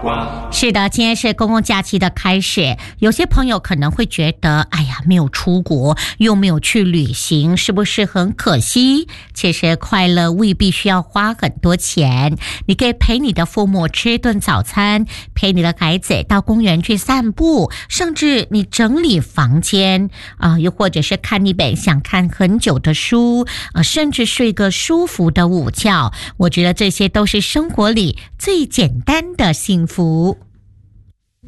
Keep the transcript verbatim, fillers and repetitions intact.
是的，今天是公共假期的开始，有些朋友可能会觉得，哎呀，没有出国，又没有去旅行，是不是很可惜？其实快乐未必需要花很多钱，你可以陪你的父母吃顿早餐，陪你的孩子到公园去散步，甚至你整理房间啊、呃，又或者是看一本想看很久的书，呃，甚至睡个舒服的午觉。我觉得这些都是生活里最简单的幸福。